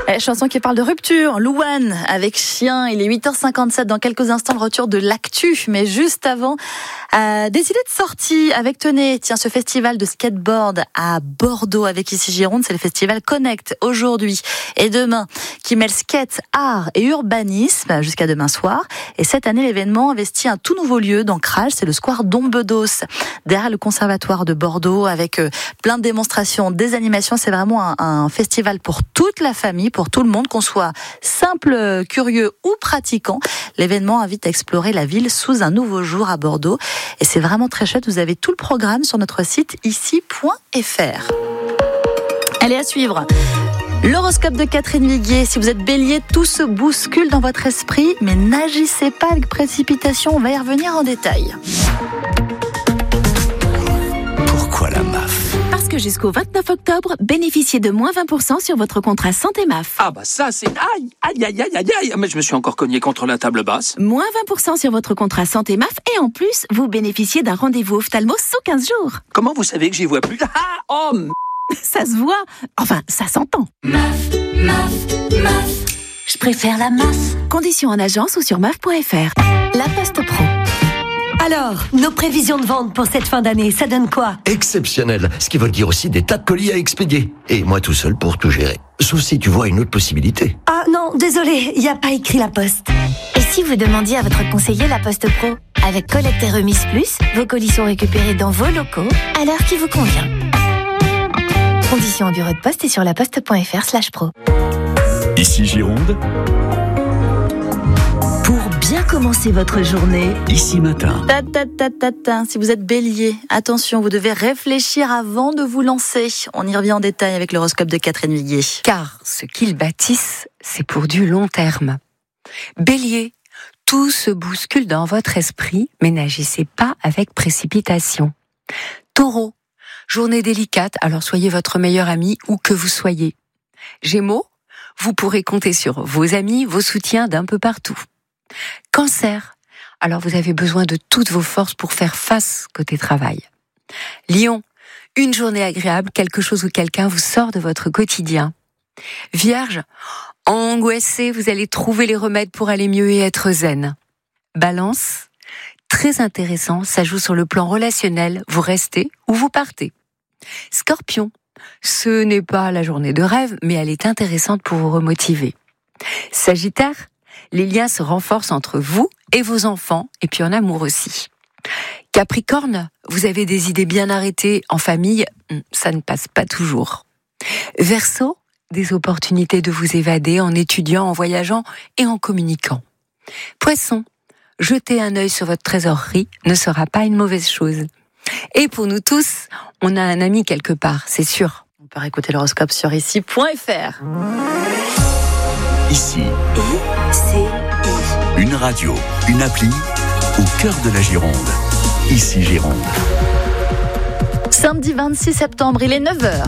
Chanson qui parle de rupture, Louane avec Chien. Il est 8h57, dans quelques instants le retour de l'actu. Mais juste avant, des idées de sortie avec, tenez, ce festival de skateboard à Bordeaux avec Ici Gironde. C'est le festival Connect aujourd'hui et demain qui mêle skate, art et urbanisme jusqu'à demain soir. Et cette année, l'événement investit un tout nouveau lieu d'ancrage, c'est le square Dombedos, derrière le conservatoire de Bordeaux, avec plein de démonstrations, des animations. C'est vraiment un festival pour toute la famille, pour tout le monde, qu'on soit simple, curieux ou pratiquant. L'événement invite à explorer la ville sous un nouveau jour à Bordeaux. Et c'est vraiment très chouette. Vous avez tout le programme sur notre site ici.fr. Allez, à suivre. L'horoscope de Catherine Viguier. Si vous êtes Bélier, tout se bouscule dans votre esprit, mais n'agissez pas avec précipitation. On va y revenir en détail. Pourquoi la MAF ? Parce que jusqu'au 29 octobre, bénéficiez de moins 20% sur votre contrat santé MAF. Ah bah ça c'est... Aïe. Mais je me suis encore cogné contre la table basse. Moins 20% sur votre contrat santé MAF et en plus, vous bénéficiez d'un rendez-vous ophtalmo sous 15 jours. Comment vous savez que j'y vois plus ? Ça se voit. Enfin, ça s'entend. MAF. Je préfère la MAF. Conditions en agence ou sur MAF.fr. La Poste Pro. Alors, nos prévisions de vente pour cette fin d'année, ça donne quoi ? Exceptionnel, ce qui veut dire aussi des tas de colis à expédier. Et moi tout seul pour tout gérer. Sauf si tu vois une autre possibilité. Ah non, désolé, il n'y a pas écrit La Poste. Et si vous demandiez à votre conseiller La Poste Pro ? Avec Collecte et Remise Plus, vos colis sont récupérés dans vos locaux à l'heure qui vous convient. Conditions au bureau de poste et sur laposte.fr/pro. Ici Gironde. Pour bien commencer votre journée, Ici Matin. Si vous êtes Bélier, attention, vous devez réfléchir avant de vous lancer. On y revient en détail avec l'horoscope de Catherine Viguier. Car ce qu'ils bâtissent, c'est pour du long terme. Bélier, tout se bouscule dans votre esprit, mais n'agissez pas avec précipitation. Taureau, journée délicate, alors soyez votre meilleur ami où que vous soyez. Gémeaux, vous pourrez compter sur vos amis, vos soutiens d'un peu partout. Cancer, alors vous avez besoin de toutes vos forces pour faire face côté travail. Lion, une journée agréable, quelque chose ou quelqu'un vous sort de votre quotidien. Vierge, angoissé, vous allez trouver les remèdes pour aller mieux et être zen. Balance, très intéressant, ça joue sur le plan relationnel, vous restez ou vous partez. Scorpion, ce n'est pas la journée de rêve, mais elle est intéressante pour vous remotiver. Sagittaire, les liens se renforcent entre vous et vos enfants, et puis en amour aussi. Capricorne, vous avez des idées bien arrêtées en famille, ça ne passe pas toujours. Verseau, des opportunités de vous évader en étudiant, en voyageant et en communiquant. Poisson, jeter un œil sur votre trésorerie ne sera pas une mauvaise chose. Et pour nous tous, on a un ami quelque part, c'est sûr. On peut écouter l'horoscope sur ici.fr. Ici. Une radio, une appli au cœur de la Gironde. Ici Gironde. Samedi 26 septembre, il est 9h.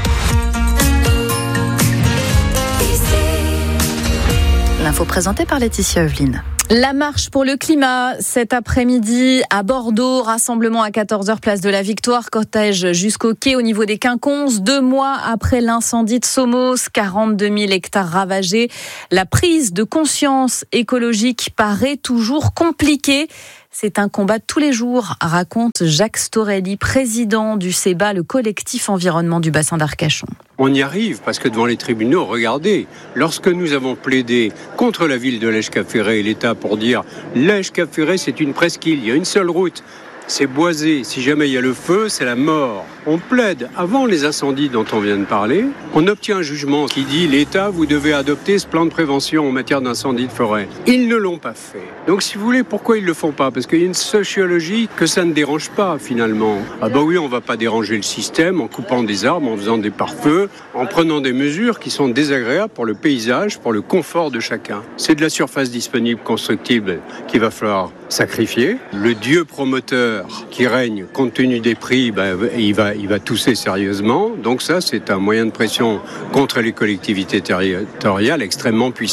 L'info présentée par Laetitia Evelyne. La marche pour le climat cet après-midi à Bordeaux, rassemblement à 14h place de la Victoire, cortège jusqu'au quai au niveau des Quinconces. 2 mois après l'incendie de Somos, 42 000 hectares ravagés, la prise de conscience écologique paraît toujours compliquée. C'est un combat de tous les jours, raconte Jacques Storelli, président du CEBA, le collectif environnement du bassin d'Arcachon. On y arrive parce que devant les tribunaux, regardez, lorsque nous avons plaidé contre la ville de Lège-Cap-Ferré et l'État pour dire Lège-Cap-Ferré c'est une presqu'île, il y a une seule route, c'est boisé, si jamais il y a le feu, c'est la mort. On plaide avant les incendies dont on vient de parler, on obtient un jugement qui dit l'État, vous devez adopter ce plan de prévention en matière d'incendie de forêt. Ils ne l'ont pas fait. Donc si vous voulez, pourquoi ils ne le font pas ? Parce qu'il y a une sociologie que ça ne dérange pas finalement. Ah bah oui, on ne va pas déranger le système en coupant des arbres, en faisant des pare-feux, en prenant des mesures qui sont désagréables pour le paysage, pour le confort de chacun. C'est de la surface disponible constructible qu'il va falloir sacrifier. Le dieu promoteur qui règne compte tenu des prix, il va tousser sérieusement. Donc ça, c'est un moyen de pression contre les collectivités territoriales extrêmement puissant.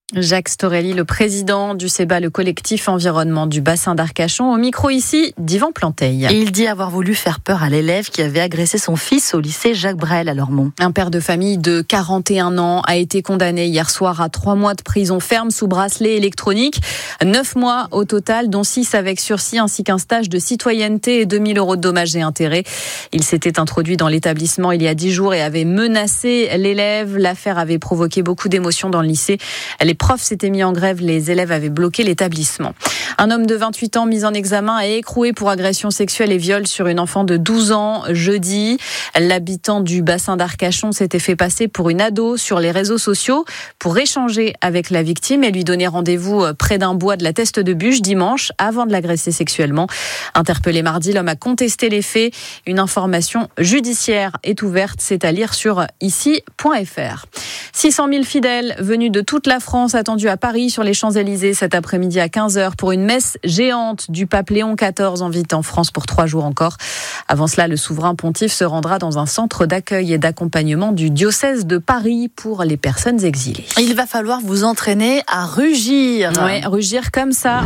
Jacques Storelli, le président du CEBA, le collectif environnement du bassin d'Arcachon, au micro ici d'Yvan Planteil. Et il dit avoir voulu faire peur à l'élève qui avait agressé son fils au lycée Jacques Brel à Lormont. Un père de famille de 41 ans a été condamné hier soir à 3 mois de prison ferme sous bracelet électronique. 9 mois au total, dont 6 avec sursis, ainsi qu'un stage de citoyenneté et 2 000 € de dommages et intérêts. Il s'était introduit dans l'établissement il y a 10 jours et avait menacé l'élève. L'affaire avait provoqué beaucoup d'émotions dans le lycée. Les profs s'étaient mis en grève, les élèves avaient bloqué l'établissement. Un homme de 28 ans mis en examen et écroué pour agression sexuelle et viol sur une enfant de 12 ans jeudi. L'habitant du bassin d'Arcachon s'était fait passer pour une ado sur les réseaux sociaux pour échanger avec la victime et lui donner rendez-vous près d'un bois de la Teste de Buch dimanche avant de l'agresser sexuellement. Interpellé mardi, l'homme a contesté les faits. Une information judiciaire est ouverte, c'est à lire sur ici.fr. 600 000 fidèles venus de toute la France attendus à Paris sur les Champs-Élysées cet après-midi à 15h pour une messe géante du pape Léon XIV en visite en France pour 3 jours encore. Avant cela, le souverain pontife se rendra dans un centre d'accueil et d'accompagnement du diocèse de Paris pour les personnes exilées. Il va falloir vous entraîner à rugir. Ouais, rugir comme ça.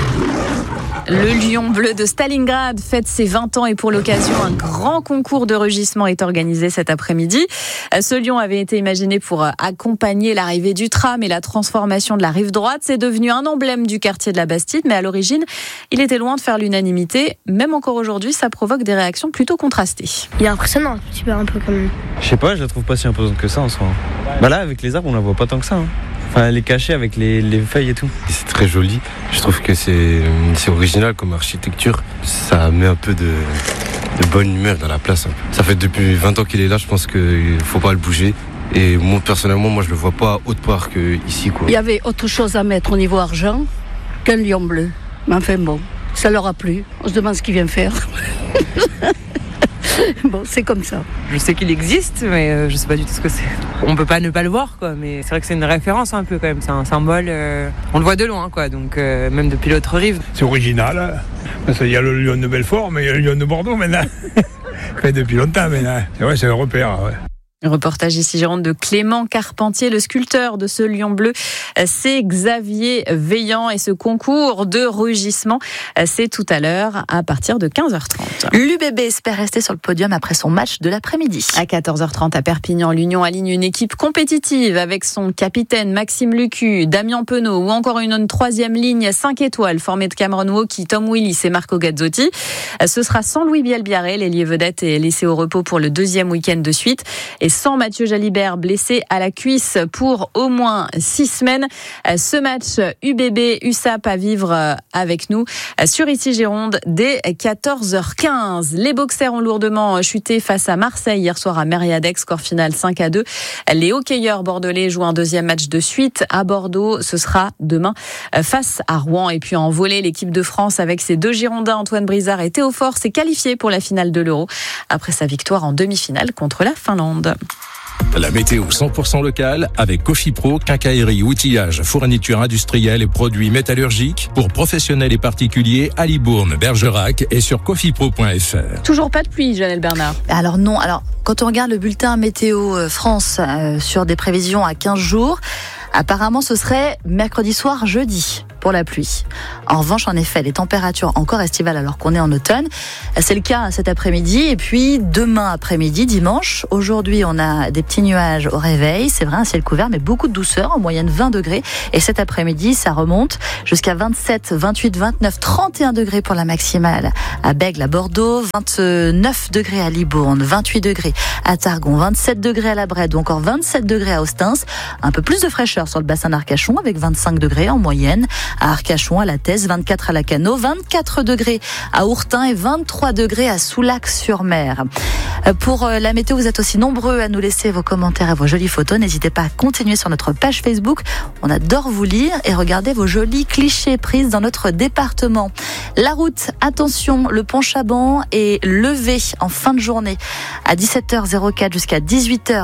Le Lion bleu de Stalingrad fête ses 20 ans et pour l'occasion, un grand concours de rugissement est organisé cet après-midi. Ce lion avait été imaginé pour accompagner l'arrivée du tram et la transformation de la rive droite. C'est devenu un emblème du quartier de la Bastide, mais à l'origine, il était loin de faire l'unanimité. Même encore aujourd'hui, ça provoque des réactions plutôt contrastées. Il est impressionnant, un peu quand même. Je sais pas, je la trouve pas si imposante que ça en soi. Bah là, avec les arbres, on la voit pas tant que ça. Enfin, elle est cachée avec les feuilles et tout. C'est très joli. Je trouve que c'est original comme architecture. Ça met un peu de bonne humeur dans la place. Ça fait depuis 20 ans qu'il est là, je pense qu'il faut pas le bouger. Et moi, personnellement, je le vois pas autre part qu'ici, quoi. Il y avait autre chose à mettre au niveau argent qu'un lion bleu. Mais enfin bon, ça leur a plu. On se demande ce qu'il vient faire. Bon, c'est comme ça. Je sais qu'il existe, mais je sais pas du tout ce que c'est. On peut pas ne pas le voir, quoi. Mais c'est vrai que c'est une référence un peu quand même. C'est un symbole. On le voit de loin, quoi. Donc même depuis l'autre rive. C'est original. Il y a le lion de Belfort, mais il y a le lion de Bordeaux maintenant. Fait depuis longtemps maintenant. C'est vrai, c'est un repère. Ouais. Reportage ici Gironde de Clément Carpentier, le sculpteur de ce lion bleu, c'est Xavier Veillant et ce concours de rugissement, c'est tout à l'heure à partir de 15h30. L'UBB espère rester sur le podium après son match de l'après-midi. À 14h30 à Perpignan, l'Union aligne une équipe compétitive avec son capitaine Maxime Lucu, Damien Penaud ou encore une troisième ligne 5 étoiles formée de Cameron Wauquiez, Tom Willis et Marco Gazzotti. Ce sera sans Louis Bielbiarré, l'ailier vedette est laissé au repos pour le 2e week-end de suite et sans Mathieu Jalibert blessé à la cuisse pour au moins 6 semaines. Ce match UBB-USAP à vivre avec nous sur ici Gironde dès 14h15. Les Boxers ont lourdement chuté face à Marseille hier soir à Mériadex, score final 5-2. Les hockeyeurs bordelais jouent un 2e match de suite à Bordeaux. Ce sera demain face à Rouen. Et puis en volley, l'équipe de France avec ses 2 Girondins, Antoine Brizard et Théo Fort, s'est qualifiée pour la finale de l'Euro après sa victoire en demi-finale contre la Finlande. La météo 100% locale avec Cofipro, quincaillerie, outillage, fourniture industrielle et produits métallurgiques pour professionnels et particuliers à Libourne, Bergerac et sur cofipro.fr. Toujours pas de pluie, Janelle Bernard. Alors non, quand on regarde le bulletin météo France sur des prévisions à 15 jours, apparemment ce serait mercredi soir, jeudi pour la pluie. En revanche, en effet, les températures encore estivales alors qu'on est en automne. C'est le cas cet après-midi et puis demain après-midi, dimanche. Aujourd'hui, on a des petits nuages au réveil. C'est vrai, un ciel couvert, mais beaucoup de douceur, en moyenne 20 degrés. Et cet après-midi, ça remonte jusqu'à 27, 28, 29, 31 degrés pour la maximale à Bègles, à Bordeaux, 29 degrés à Libourne, 28 degrés à Targon, 27 degrés à la Brède ou encore 27 degrés à Ostens. Un peu plus de fraîcheur sur le bassin d'Arcachon avec 25 degrés en moyenne. À Arcachon, à la Thèse, 24 à Lacanau, 24 degrés à Ourtin et 23 degrés à Soulac-sur-Mer. Pour la météo, vous êtes aussi nombreux à nous laisser vos commentaires et vos jolies photos. N'hésitez pas à continuer sur notre page Facebook. On adore vous lire et regarder vos jolis clichés prises dans notre département. La route, attention, le pont Chaban est levé en fin de journée à 17h04 jusqu'à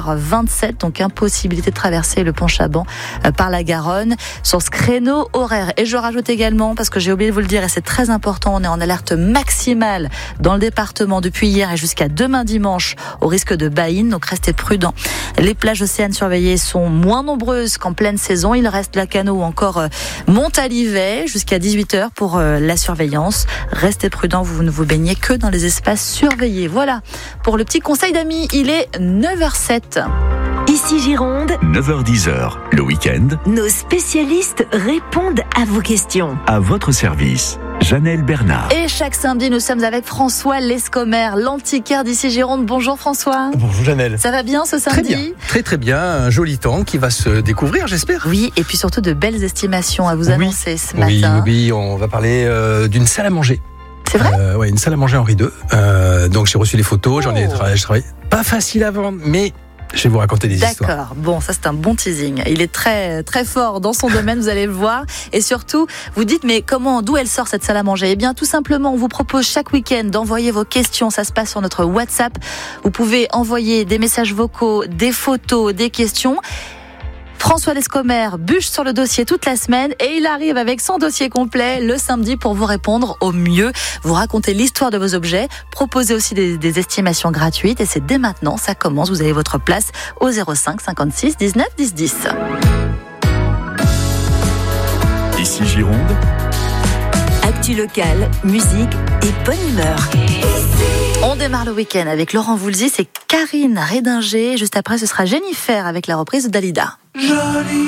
18h27. Donc impossibilité de traverser le pont Chaban par la Garonne sur ce créneau horaire. Et je rajoute également, parce que j'ai oublié de vous le dire et c'est très important, on est en alerte maximale dans le département depuis hier et jusqu'à demain dimanche au risque de baïne, donc restez prudents. Les plages océanes surveillées sont moins nombreuses qu'en pleine saison. Il reste Lacanau ou encore Montalivet jusqu'à 18h pour la surveillance. Restez prudents, vous ne vous baignez que dans les espaces surveillés. Voilà pour le petit conseil d'amis, il est 9h07. Ici Gironde, 9h-10h, le week-end, nos spécialistes répondent à vos questions. à votre service. Janelle Bernard. Et chaque samedi, nous sommes avec François Lescomer, l'antiquaire d'ici Gironde. Bonjour François. Bonjour Janelle. Ça va bien ce samedi ? Très bien, un joli temps qui va se découvrir, j'espère. Oui, et puis surtout de belles estimations à vous annoncer ce matin. Oui, on va parler d'une salle à manger. C'est vrai ? Ouais, une salle à manger Henri II. Donc j'ai reçu les photos, j'en ai travaillé. Pas facile à vendre, mais je vais vous raconter des histoires. D'accord, bon, ça c'est un bon teasing. Il est très très fort dans son domaine, vous allez le voir. Et surtout, vous dites, mais d'où elle sort cette salle à manger ? Eh bien, tout simplement, on vous propose chaque week-end d'envoyer vos questions. Ça se passe sur notre WhatsApp. Vous pouvez envoyer des messages vocaux, des photos, des questions. François Lescomer bûche sur le dossier toute la semaine et il arrive avec son dossier complet le samedi pour vous répondre au mieux, vous raconter l'histoire de vos objets, proposer aussi des estimations gratuites et c'est dès maintenant, ça commence, vous avez votre place au 05 56 19 10 10. Ici Gironde, Actu locale, musique et bonne humeur. On démarre le week-end avec Laurent Voulzy, c'est Karine Rédinger. Juste après, ce sera Jennifer avec la reprise de Dalida. Jolie.